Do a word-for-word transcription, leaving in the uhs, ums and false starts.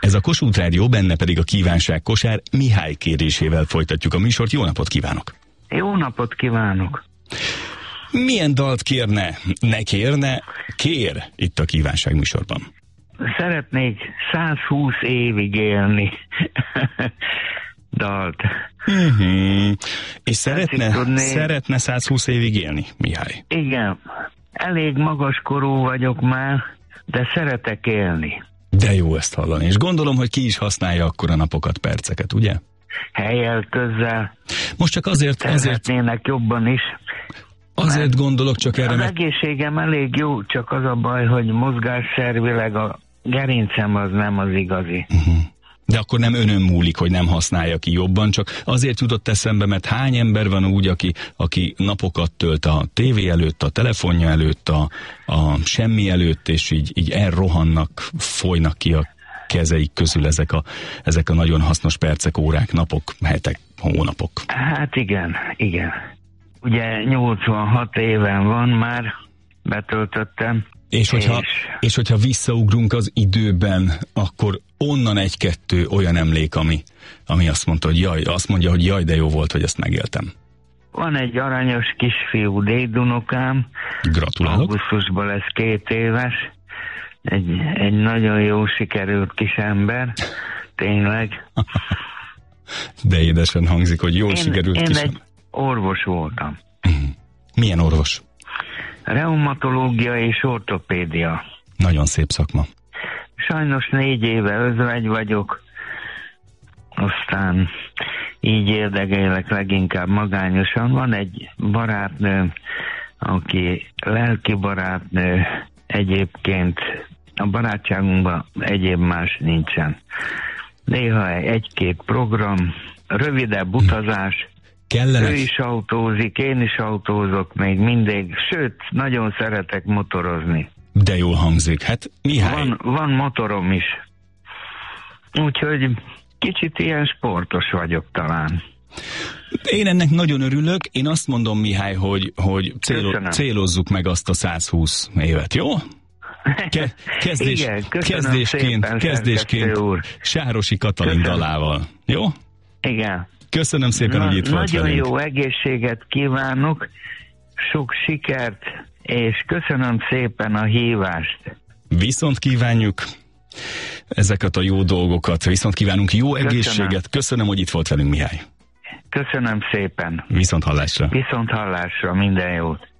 Ez a Kossuth Rádió, benne pedig a kívánság kosár. Mihály kérésével folytatjuk a műsort. Jó napot kívánok! Jó napot kívánok! Milyen dalt kérne, ne kérne, kér itt a kívánság műsorban? Szeretnék százhúsz évig élni dalt. Uh-huh. És szeretne, tudni... szeretne százhúsz évig élni, Mihály? Igen. Elég magas korú vagyok már, de szeretek élni. De jó ezt hallani, és gondolom, hogy ki is használja akkor a napokat, perceket, ugye? Helyel, közzel. Most csak azért... Szeretnének azért... jobban is. Azért gondolok csak erre, az mert... egészségem elég jó, csak az a baj, hogy mozgásszervileg a gerincem az nem az igazi. Uh-huh. De akkor nem önön múlik, hogy nem használja ki jobban, csak azért jutott eszembe, mert hány ember van úgy, aki, aki napokat tölt a tévé előtt, a telefonja előtt, a, a semmi előtt, és így, így elrohannak, folynak ki a kezeik közül ezek a, ezek a nagyon hasznos percek, órák, napok, hetek, hónapok. Hát igen, igen. Ugye nyolcvanhat éven van már, betöltöttem. És hogyha, és... és hogyha visszaugrunk az időben, akkor onnan egy-kettő olyan emlék, ami, ami azt mondta, hogy jaj, azt mondja, hogy jaj, de jó volt, hogy ezt megéltem. Van egy aranyos kisfiú, dédunokám. Gratulálok. Augusztusban lesz két éves. Egy, egy nagyon jó sikerült kis ember. Tényleg. De édesen hangzik, hogy jól én, sikerült én kis egy orvos voltam. Milyen orvos? Reumatológia és ortopédia. Nagyon szép szakma. Sajnos négy éve özvegy vagyok, aztán így érdekélek leginkább magányosan. Van egy barátnő, aki lelki barátnő, egyébként a barátságunkban egyéb más nincsen. Néha egy-két program, rövidebb utazás, kellenek. Ő is autózik, én is autózok még mindig, sőt, nagyon szeretek motorozni. De jól hangzik, hát Mihály. Van, van motorom is. Úgyhogy kicsit ilyen sportos vagyok talán. Én ennek nagyon örülök, én azt mondom, Mihály, hogy, hogy célo, célozzuk meg azt a százhúsz évet, jó? Ke, kezdés, Igen, kezdésként, szépen, kezdésként Sárosi Katalin köszönöm. Dalával, jó? Igen. Köszönöm szépen, Na, hogy itt volt Nagyon velünk. jó egészséget kívánok, sok sikert, és köszönöm szépen a hívást. Viszont kívánjuk ezeket a jó dolgokat, viszont kívánunk jó köszönöm. egészséget. Köszönöm, hogy itt volt velünk, Mihály. Köszönöm szépen. Viszont hallásra. Viszont hallásra, minden jót.